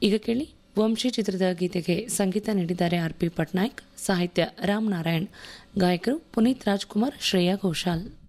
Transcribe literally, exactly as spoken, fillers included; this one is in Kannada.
ಈಗ ಕೇಳಿ ವಂಶಿ ಚಿತ್ರದ ಗೀತೆಗೆ ಸಂಗೀತ ನೀಡಿದ್ದಾರೆ ಆರ್ ಪಿ ಪಟ್ನಾಯಕ್, ಸಾಹಿತ್ಯ ರಾಮ್ ನಾರಾಯಣ್, ಗಾಯಕರು ಪುನೀತ್ ರಾಜ್ಕುಮಾರ್, ಶ್ರೇಯಾ ಘೋಷಾಲ್.